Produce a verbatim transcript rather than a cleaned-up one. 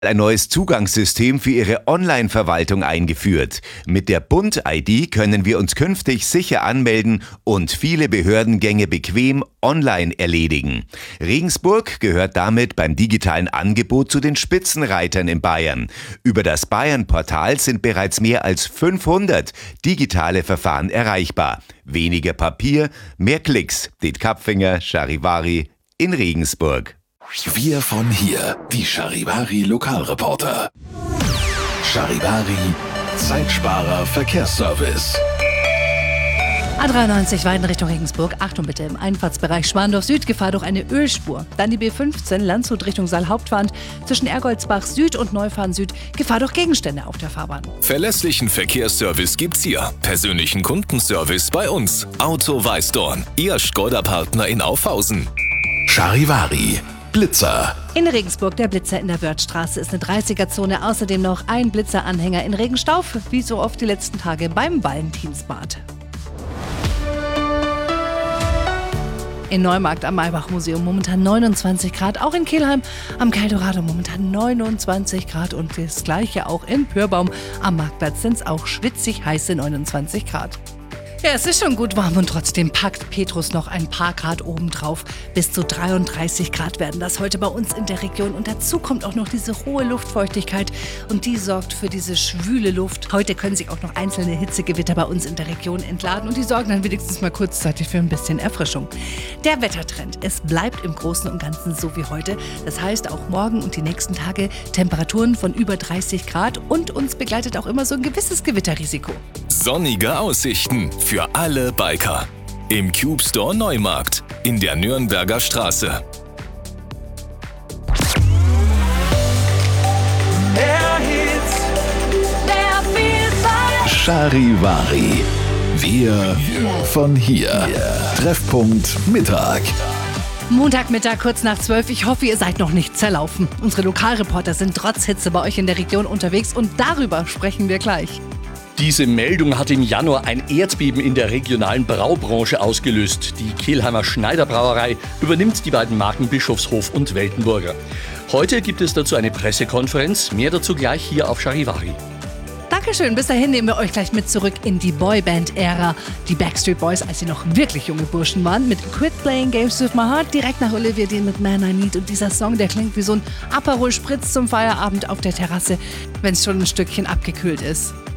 ein neues Zugangssystem für Ihre Online-Verwaltung eingeführt. Mit der Bund-I D können wir uns künftig sicher anmelden und viele Behördengänge bequem online erledigen. Regensburg gehört damit beim digitalen Angebot zu den Spitzenreitern in Bayern. Über das Bayern-Portal sind bereits mehr als fünfhundert digitale Verfahren erreichbar. Weniger Papier, mehr Klicks. Det Kapfinger, Charivari in Regensburg. Wir von hier, die Charivari Lokalreporter. Charivari, Zeitsparer Verkehrsservice. A dreiundneunzig Weiden Richtung Regensburg. Achtung bitte, im Einfahrtsbereich Schwandorf Süd Gefahr durch eine Ölspur. Dann die B fünfzehn Landshut Richtung Saalhauptwand. Zwischen Ergoldsbach Süd und Neufahren Süd Gefahr durch Gegenstände auf der Fahrbahn. Verlässlichen Verkehrsservice gibt's hier. Persönlichen Kundenservice bei uns. Auto Weißdorn, Ihr Skoda-Partner in Aufhausen. Charivari, Blitzer. In Regensburg der Blitzer in der Wörthstraße ist eine dreißiger-Zone. Außerdem noch ein Blitzeranhänger in Regenstauf, wie so oft die letzten Tage beim Valentinsbad. In Neumarkt am Maybach-Museum momentan neunundzwanzig Grad, auch in Kelheim am Keldorado momentan neunundzwanzig Grad und das gleiche auch in Pürbaum. Am Marktplatz sind es auch schwitzig heiße neunundzwanzig Grad. Ja, es ist schon gut warm und trotzdem packt Petrus noch ein paar Grad obendrauf. Bis zu dreiunddreißig Grad werden das heute bei uns in der Region. Und dazu kommt auch noch diese hohe Luftfeuchtigkeit und die sorgt für diese schwüle Luft. Heute können sich auch noch einzelne Hitzegewitter bei uns in der Region entladen und die sorgen dann wenigstens mal kurzzeitig für ein bisschen Erfrischung. Der Wettertrend, es bleibt im Großen und Ganzen so wie heute. Das heißt auch morgen und die nächsten Tage Temperaturen von über dreißig Grad und uns begleitet auch immer so ein gewisses Gewitterrisiko. Sonnige Aussichten für alle Biker. Im Cube Store Neumarkt in der Nürnberger Straße. Charivari. Wir von hier. Treffpunkt Mittag. Montagmittag kurz nach zwölf. Ich hoffe, ihr seid noch nicht zerlaufen. Unsere Lokalreporter sind trotz Hitze bei euch in der Region unterwegs und darüber sprechen wir gleich. Diese Meldung hat im Januar ein Erdbeben in der regionalen Braubranche ausgelöst. Die Kelheimer Schneider-Brauerei übernimmt die beiden Marken Bischofshof und Weltenburger. Heute gibt es dazu eine Pressekonferenz. Mehr dazu gleich hier auf Charivari. Dankeschön. Bis dahin nehmen wir euch gleich mit zurück in die Boyband-Ära. Die Backstreet Boys, als sie noch wirklich junge Burschen waren, mit Quit Playing Games with My Heart, direkt nach Olivia Dean mit Man I Need. Und dieser Song, der klingt wie so ein Aperol Spritz zum Feierabend auf der Terrasse, wenn es schon ein Stückchen abgekühlt ist.